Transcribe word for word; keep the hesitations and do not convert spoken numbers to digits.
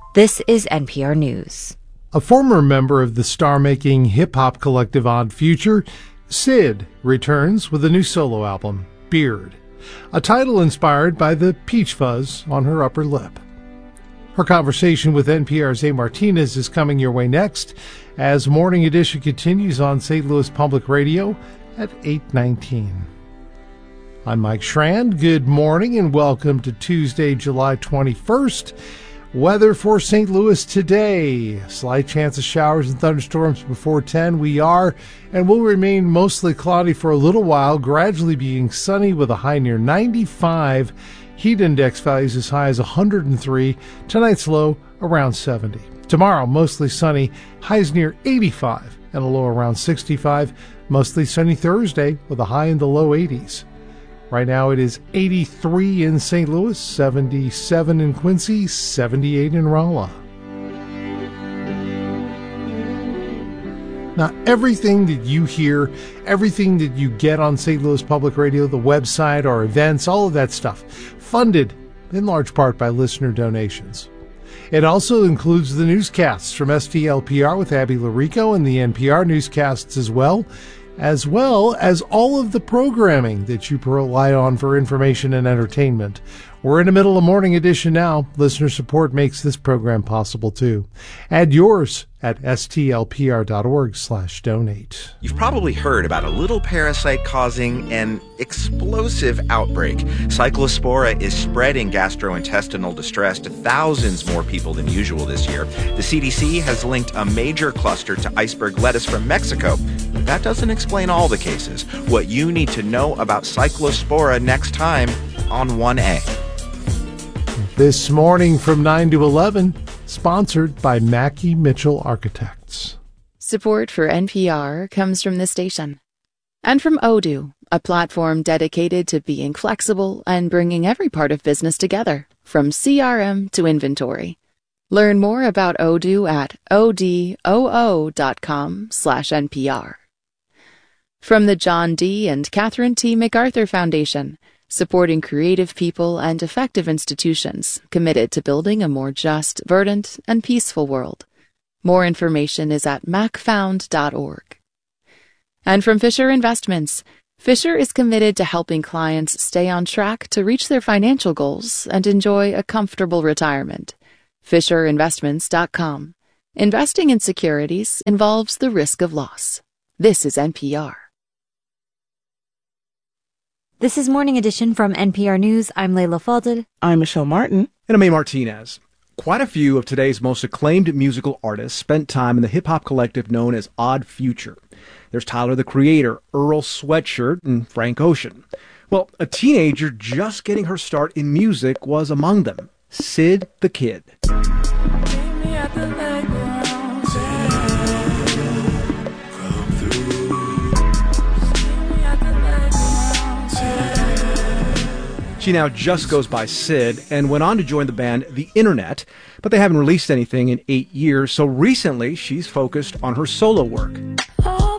This is N P R News. A former member of the star-making hip-hop collective Odd Future, Syd, returns with a new solo album, Beard, a title inspired by the peach fuzz on her upper lip. Her conversation with N P R's A. Martinez is coming your way next as Morning Edition continues on Saint Louis Public Radio at eight nineteen. I'm Mike Schrand. Good morning and welcome to Tuesday, July twenty-first. Weather for Saint Louis today. Slight chance of showers and thunderstorms before ten. We are and will remain mostly cloudy for a little while, gradually being sunny with a high near ninety-five. Heat index values as high as one hundred three. Tonight's low around seventy. Tomorrow, mostly sunny, highs near eighty-five and a low around sixty-five. Mostly sunny Thursday with a high in the low eighties. Right now it is eighty-three in Saint Louis, seventy-seven in Quincy, seventy-eight in Rolla. Now, everything that you hear, everything that you get on Saint Louis Public Radio, the website, our events, all of that stuff, funded in large part by listener donations. It also includes the newscasts from S T L P R with Abby Larico and the N P R newscasts as well, as well as all of the programming that you rely on for information and entertainment. We're in the middle of Morning Edition now. Listener support makes this program possible, too. Add yours at stlpr.org slash donate. You've probably heard about a little parasite causing an explosive outbreak. Cyclospora is spreading gastrointestinal distress to thousands more people than usual this year. The C D C has linked a major cluster to iceberg lettuce from Mexico. But that doesn't explain all the cases. What you need to know about Cyclospora next time on one A. This morning from nine to eleven, sponsored by Mackey Mitchell Architects. Support for N P R comes from this station. And from Odoo, a platform dedicated to being flexible and bringing every part of business together, from C R M to inventory. Learn more about Odoo at odoo.com slash NPR. From the John D. and Catherine T. MacArthur Foundation, supporting creative people and effective institutions committed to building a more just, verdant, and peaceful world. More information is at mac found dot org. And from Fisher Investments, Fisher is committed to helping clients stay on track to reach their financial goals and enjoy a comfortable retirement. fisher investments dot com. Investing in securities involves the risk of loss. This is N P R. This is Morning Edition from N P R News. I'm Layla Fadel. I'm Michelle Martin. And I'm A. Martinez. Quite a few of today's most acclaimed musical artists spent time in the hip-hop collective known as Odd Future. There's Tyler, the Creator, Earl Sweatshirt, and Frank Ocean. Well, a teenager just getting her start in music was among them, Syd the Kid. She now just goes by Syd and went on to join the band The Internet, but they haven't released anything in eight years, so recently she's focused on her solo work.